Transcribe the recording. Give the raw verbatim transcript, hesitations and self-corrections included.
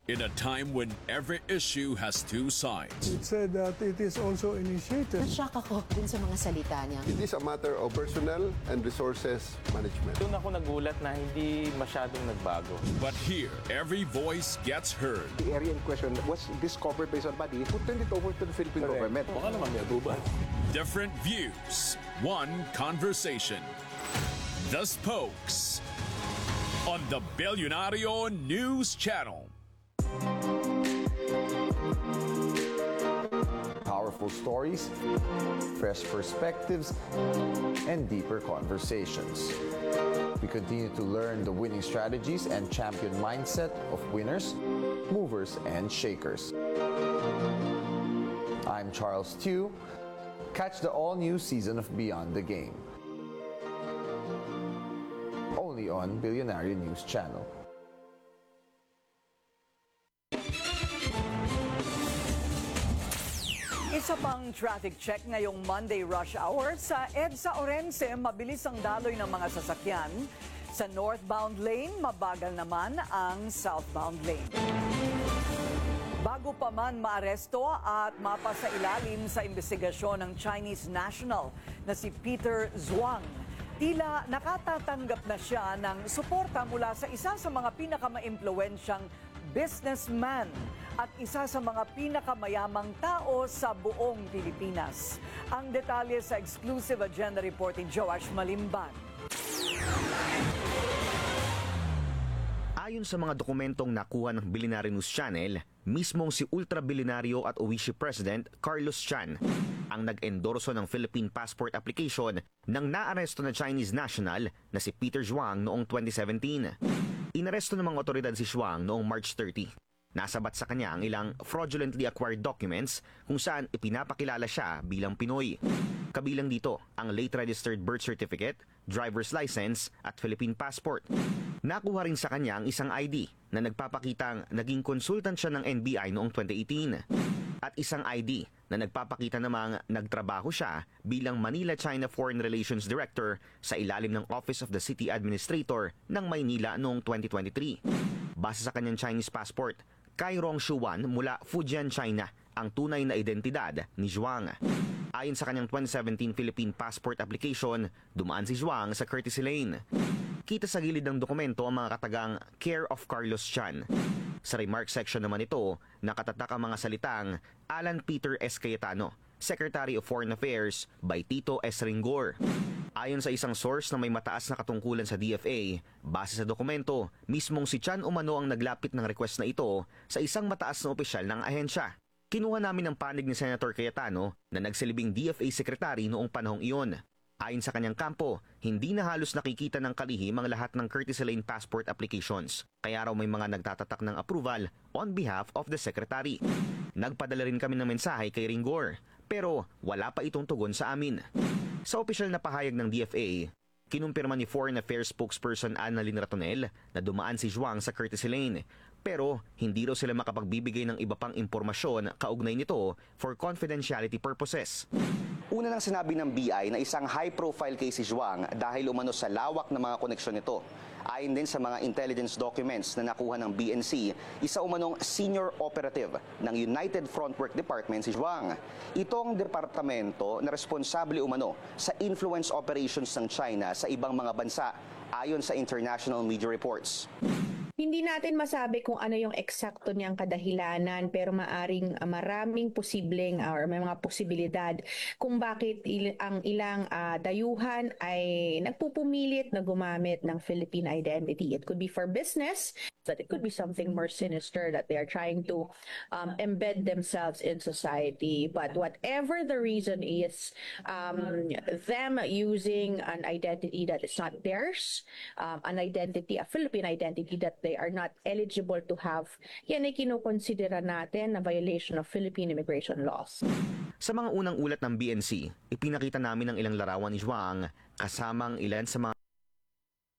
In a time when every issue has two sides, It said that it is also initiated. Nashock ako dun sa mga salita niya. It is a matter of personnel and resources management. Doon ako nagulat na hindi masyadong nagbago. but here, every voice gets heard. The area in question was discovered by somebody who turned it over to the Philippine government. Baka naman may abuban. Different views, one conversation. The Spokes on the Billionario News Channel. Powerful stories, fresh perspectives, and deeper conversations. We continue to learn the winning strategies and champion mindset of winners, movers, and shakers. I'm Charles Tew. Catch the all-new season of Beyond the Game. Only on Billionario News Channel. Isa pang traffic check ngayong Monday rush hour sa EDSA Orense, mabilis ang daloy ng mga sasakyan. Sa northbound lane, mabagal naman ang southbound lane. Bago pa man maaresto at mapasailalim sa investigasyon ng Chinese national na si Peter Zhuang, tila nakatatanggap na siya ng suporta mula sa isa sa mga pinakamaimpluwensyang businessman at isa sa mga pinakamayamang tao sa buong Pilipinas. Ang detalye sa exclusive agenda report ni Joash Malimban. Ayon sa mga dokumentong nakuha ng Billionaire News Channel, mismong si ultra-bilyonaryo at Oishi President Carlos Chan ang nag-endorso ng Philippine Passport Application ng naaresto na Chinese national na si Peter Zhuang noong twenty seventeen. Inaresto ng mga otoridad si Zhuang noong March thirtieth. Nasabat sa kanya ang ilang fraudulently acquired documents kung saan ipinapakilala siya bilang Pinoy. Kabilang dito ang late registered birth certificate, driver's license at Philippine passport. Nakuha rin sa kanya ang isang I D na nagpapakitang naging consultant siya ng N B I noong twenty eighteen at isang I D na nagpapakita namang nagtrabaho siya bilang Manila-China Foreign Relations Director sa ilalim ng Office of the City Administrator ng Maynila noong twenty twenty-three. Base sa kanyang Chinese passport, Kai Rong Shuwan mula Fujian, China ang tunay na identidad ni Zhuang. Ayon sa kanyang twenty seventeen Philippine Passport Application, dumaan si Zhuang sa courtesy lane. Kita sa gilid ng dokumento ang mga katagang Care of Carlos Chan. Sa remark section naman ito, nakatatak ang mga salitang Alan Peter S. Cayetano, Secretary of Foreign Affairs by Tito S. Ringor. Ayon sa isang source na may mataas na katungkulan sa D F A, base sa dokumento, mismong si Chan umano ang naglapit ng request na ito sa isang mataas na opisyal ng ahensya. Kinuha namin ang panig ni Senator Cayetano na nagsilbing D F A Secretary noong panahong iyon. Ayon sa kanyang kampo, hindi na halos nakikita ng kalihim ang lahat ng courtesy lane passport applications. Kaya raw may mga nagtatatak ng approval on behalf of the Secretary. Nagpadala rin kami ng mensahe kay Ringor, pero wala pa itong tugon sa amin. Sa opisyal na pahayag ng D F A, kinumpirma ni Foreign Affairs spokesperson Annalyn Ratonel na dumaan si Zhuang sa courtesy lane, pero hindi raw sila makapagbibigay ng iba pang impormasyon kaugnay nito for confidentiality purposes. Una nang sinabi ng B I na isang high-profile case si Zhuang dahil umano sa lawak ng mga koneksyon nito. Ayon din sa mga intelligence documents na nakuha ng B N C, isa umanong senior operative ng United Front Work Department si Zhuang. Ito ang departamento na responsable umano sa influence operations ng China sa ibang mga bansa, ayon sa international media reports. Hindi natin masabi kung ano yung eksakto niyang kadahilanan, pero maaring uh, maraming posibleng uh, or may mga posibilidad kung bakit il- ang ilang uh, dayuhan ay nagpupumilit na gumamit ng Philippine identity. It could be for business, but it could be something more sinister that they are trying to um, embed themselves in society. But whatever the reason is, um, them using an identity that is not theirs, um, an identity, a Philippine identity that they are not eligible to have, yan ay kinukonsidera natin na violation of Philippine immigration laws. Sa mga unang ulat ng B N C, ipinakita namin ang ilang larawan ni Zhuang kasamang ilan sa mga